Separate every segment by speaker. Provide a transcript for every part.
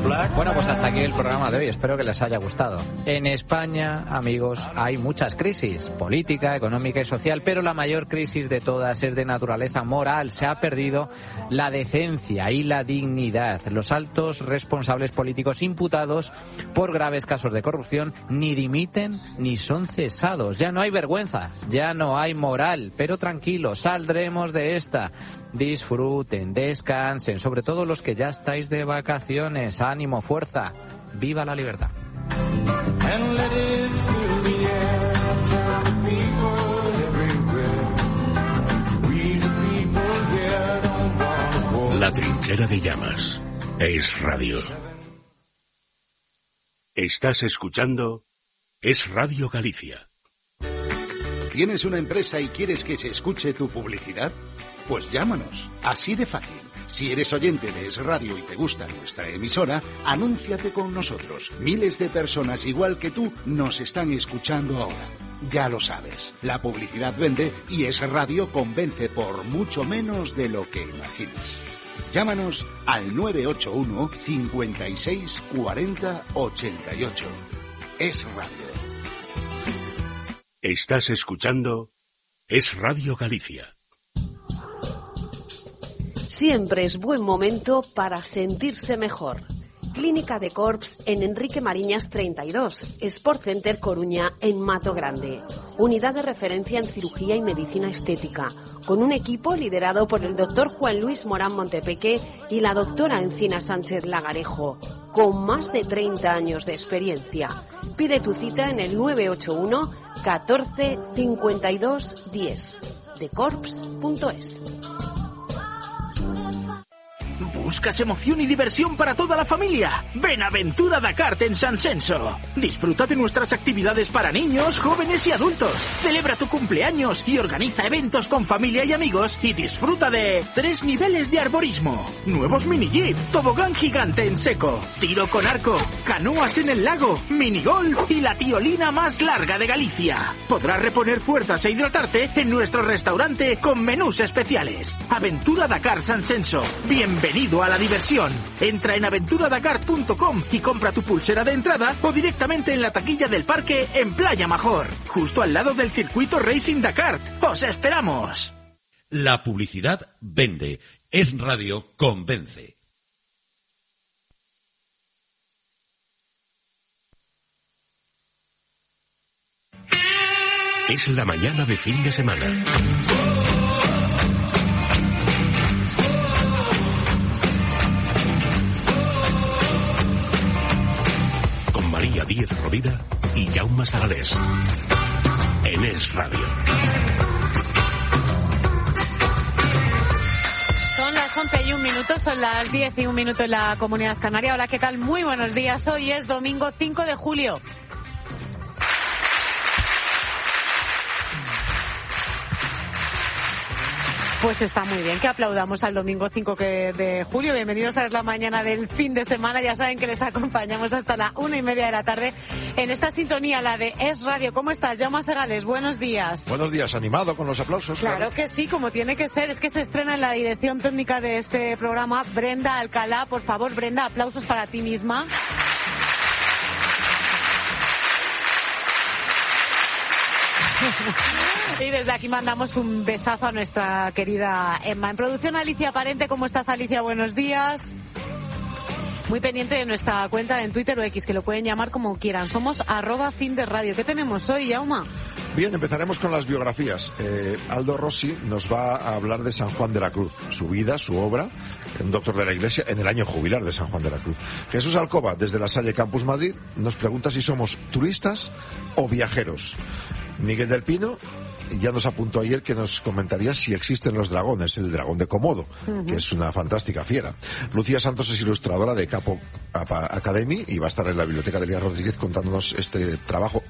Speaker 1: Bueno, pues hasta aquí el programa de hoy. Espero que les haya gustado. En España, amigos, hay muchas crisis, política, económica y social, pero la mayor crisis de todas es de naturaleza moral. Se ha perdido la decencia y la dignidad. Los altos responsables políticos imputados por graves casos de corrupción ni dimiten ni son cesados. Ya no hay vergüenza, ya no hay moral, pero tranquilos, saldremos de esta. Disfruten, descansen, sobre todo los que ya estáis de vacaciones. Ánimo, fuerza, viva la libertad.
Speaker 2: La trinchera de llamas es radio. Estás escuchando Es Radio Galicia.
Speaker 3: ¿Tienes una empresa y quieres que se escuche tu publicidad? Pues llámanos, así de fácil. Si eres oyente de Es Radio y te gusta nuestra emisora, anúnciate con nosotros. Miles de personas igual que tú nos están escuchando ahora. Ya lo sabes, la publicidad vende y Es Radio convence por mucho menos de lo que imaginas. Llámanos al 981 56 40 88. Es Radio.
Speaker 2: Estás escuchando Es Radio Galicia.
Speaker 4: Siempre es buen momento para sentirse mejor. Clínica de Corps en Enrique Mariñas 32, Sport Center Coruña en Mato Grande. Unidad de referencia en cirugía y medicina estética, con un equipo liderado por el doctor Juan Luis Morán Montepeque y la doctora Encina Sánchez Lagarejo, con más de 30 años de experiencia. Pide tu cita en el 981 14 52 10, decorps.es.
Speaker 5: ¿Buscas emoción y diversión para toda la familia? Ven a Aventura Dakar en San Censo. Disfruta de nuestras actividades para niños, jóvenes y adultos. Celebra tu cumpleaños y organiza eventos con familia y amigos y disfruta de 3 niveles de arborismo, nuevos mini jeep, tobogán gigante en seco, tiro con arco, canoas en el lago, minigolf y la tiolina más larga de Galicia. Podrás reponer fuerzas e hidratarte en nuestro restaurante con menús especiales. Aventura Dakar San Censo. Bienvenido a la diversión. Entra en aventuradakar.com y compra tu pulsera de entrada o directamente en la taquilla del parque en Playa Major, justo al lado del circuito Racing Dakar. ¡Os esperamos!
Speaker 2: La publicidad vende. Es Radio convence. Es la mañana de fin de semana. María Díez Rovira y Jaume Sagalés. En Es Radio.
Speaker 6: Son las 11:01, son las 10:01 en la Comunidad Canaria. Hola, ¿qué tal? Muy buenos días. Hoy es domingo 5 de julio. Pues está muy bien que aplaudamos al domingo 5 de julio. Bienvenidos a Es la mañana del fin de semana. Ya saben que les acompañamos hasta la 1:30 de la tarde en esta sintonía, la de Es Radio. ¿Cómo estás, Jaume Segales? Buenos días.
Speaker 7: Buenos días, animado con los aplausos.
Speaker 6: Claro que sí, como tiene que ser. Es que se estrena en la dirección técnica de este programa Brenda Alcalá. Por favor, Brenda, aplausos para ti misma. Y desde aquí mandamos un besazo a nuestra querida Emma. En producción, Alicia Parente. ¿Cómo estás, Alicia? Buenos días. Muy pendiente de nuestra cuenta en Twitter o X, que lo pueden llamar como quieran. Somos @FinDeRadio. ¿Qué tenemos hoy, Jaume?
Speaker 7: Bien, empezaremos con las biografías. Aldo Rossi nos va a hablar de San Juan de la Cruz, su vida, su obra, un doctor de la Iglesia en el año jubilar de San Juan de la Cruz. Jesús Alcoba, desde la Salle Campus Madrid, nos pregunta si somos turistas o viajeros. Miguel del Pino ya nos apuntó ayer que nos comentaría si existen los dragones, el dragón de Komodo, que es una fantástica fiera. Lucía Santos es ilustradora de Capo Academy y va a estar en la biblioteca de Elías Rodríguez contándonos este trabajo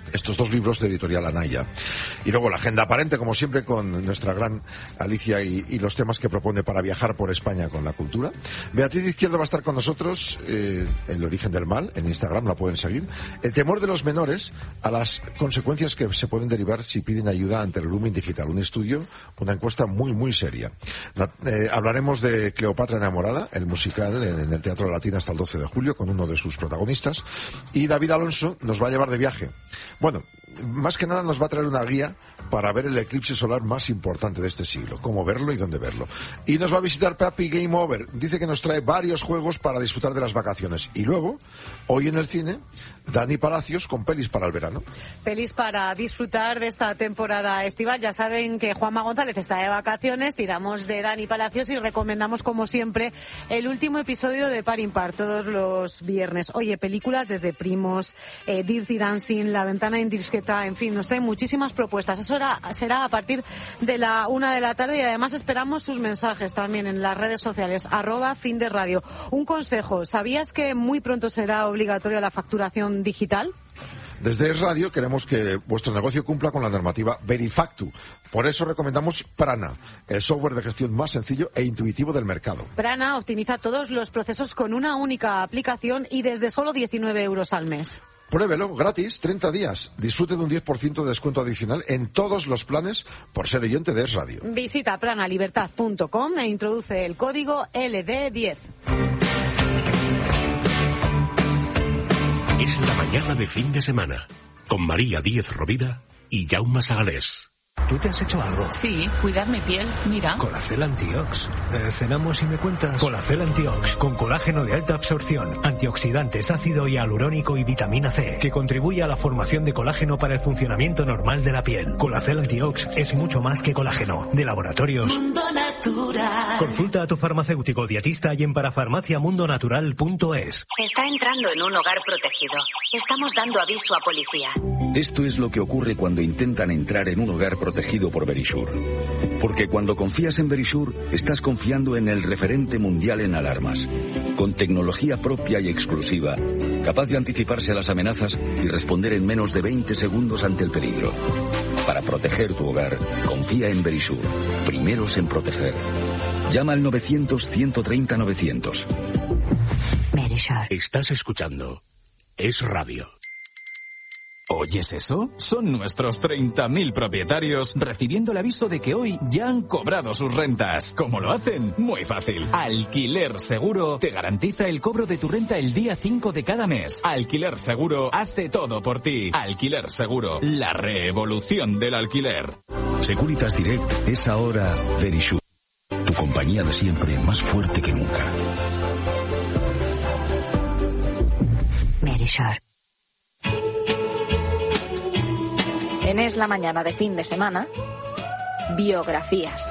Speaker 7: estos 2 libros de editorial Anaya. Y luego la agenda aparente, como siempre, con nuestra gran Alicia y los temas que propone para viajar por España con la cultura. Beatriz Izquierdo va a estar con nosotros, El origen del mal, en Instagram la pueden seguir. El temor de los menores a las consecuencias que se pueden derivar si piden ayuda ante el grooming digital. Un estudio, una encuesta muy, muy seria. Hablaremos de Cleopatra enamorada, el musical en el Teatro Latina hasta el 12 de julio, con uno de sus protagonistas. Y David Alonso nos va a llevar de viaje. Bueno, más que nada nos va a traer una guía para ver el eclipse solar más importante de este siglo, cómo verlo y dónde verlo. Y nos va a visitar Papi Game Over. Dice que nos trae varios juegos para disfrutar de las vacaciones. Y luego, hoy en el cine, Dani Palacios con pelis para el verano.
Speaker 6: Pelis para disfrutar de esta temporada estival. Ya saben que Juanma González está de vacaciones, tiramos de Dani Palacios y recomendamos, como siempre, el último episodio de Par Impar, todos los viernes. Oye, películas desde Primos, Dirty Dancing, La ventana indiscreta, en fin, no sé, muchísimas propuestas. Eso será a partir de la 1 de la tarde y además esperamos sus mensajes también en las redes sociales, @FinDeRadio. Un consejo, ¿sabías que muy pronto será obligatoria la facturación digital?
Speaker 7: Desde Es Radio queremos que vuestro negocio cumpla con la normativa Verifactu. Por eso recomendamos Prana, el software de gestión más sencillo e intuitivo del mercado.
Speaker 6: Prana optimiza todos los procesos con una única aplicación y desde solo 19 euros al mes.
Speaker 7: Pruébelo, gratis, 30 días. Disfrute de un 10% de descuento adicional en todos los planes por ser oyente de Es Radio.
Speaker 6: Visita pranalibertad.com e introduce el código LD10.
Speaker 2: Es la mañana de fin de semana, con María Díez Rovira y Jaume Sagalés.
Speaker 8: ¿Tú te has hecho algo?
Speaker 9: Sí, cuidar mi piel, mira.
Speaker 8: Colacel Antiox. Cenamos y me cuentas. Colacel Antiox, con colágeno de alta absorción, antioxidantes, ácido hialurónico y vitamina C, que contribuye a la formación de colágeno para el funcionamiento normal de la piel. Colacel Antiox es mucho más que colágeno. De Laboratorios
Speaker 10: Mundo Natural.
Speaker 8: Consulta a tu farmacéutico dietista y en parafarmaciamundonatural.es.
Speaker 11: Está entrando en un hogar protegido. Estamos dando aviso a policía.
Speaker 12: Esto es lo que ocurre cuando intentan entrar en un hogar protegido por Verisure. Porque cuando confías en Verisure, estás confiando en el referente mundial en alarmas. Con tecnología propia y exclusiva, capaz de anticiparse a las amenazas y responder en menos de 20 segundos ante el peligro. Para proteger tu hogar, confía en Verisure. Primeros en proteger. Llama al 900-130-900.
Speaker 2: Verisure. Estás escuchando Es Radio.
Speaker 13: ¿Oyes eso? Son nuestros 30.000 propietarios recibiendo el aviso de que hoy ya han cobrado sus rentas. ¿Cómo lo hacen? Muy fácil. Alquiler Seguro te garantiza el cobro de tu renta el día 5 de cada mes. Alquiler Seguro hace todo por ti. Alquiler Seguro, la revolución del alquiler.
Speaker 12: Securitas Direct es ahora Verisure. Tu compañía de siempre, más fuerte que nunca.
Speaker 14: Verisure. En Es la mañana de fin de semana, biografías.